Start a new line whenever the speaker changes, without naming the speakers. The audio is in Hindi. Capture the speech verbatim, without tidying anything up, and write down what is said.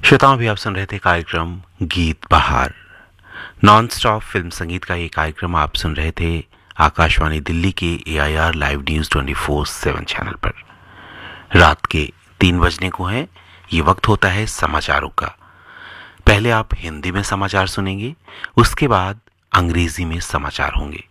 श्रोताओं, अभी आप सुन रहे थे कार्यक्रम गीत बहार। नॉन स्टॉप फिल्म संगीत का ये कार्यक्रम आप सुन रहे थे आकाशवाणी दिल्ली के ए I R live news twenty four seven channel पर। रात के तीन बजने को है, ये वक्त होता है समाचारों का। पहले आप हिंदी में समाचार सुनेंगे, उसके बाद अंग्रेजी में समाचार होंगे।